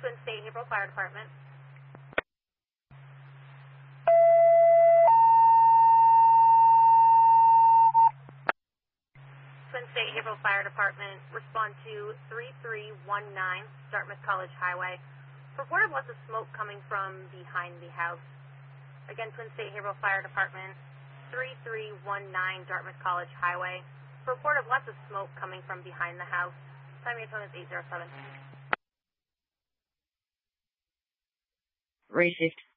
Twin State Haverhill Fire Department. Twin State Haverhill Fire Department, respond to 3319 Dartmouth College Highway. Report of lots of smoke coming from behind the house. Again, Twin State Haverhill Fire Department, 3319 Dartmouth College Highway. Report of lots of smoke coming from behind the house. Time your tone is 807. Racist.